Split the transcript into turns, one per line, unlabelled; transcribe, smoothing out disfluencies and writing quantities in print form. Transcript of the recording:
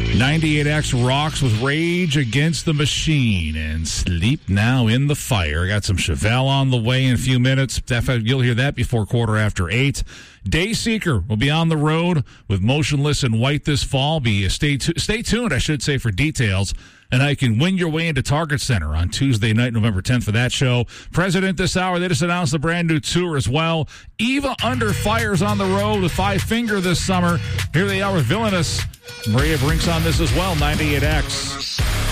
98X rocks with Rage Against the Machine and Sleep Now in the Fire. Got some Chevelle on the way in a few minutes. You'll hear that before 8:15. Dayseeker will be on the road with Motionless in White this fall. Stay tuned, I should say, for details. And I can win your way into Target Center on Tuesday night, November 10th for that show. President this hour, they just announced a brand new tour as well. Eva Under Fire's on the road with Five Finger this summer. Here they are with Villainous. Maria Brink's on this as well, 98X.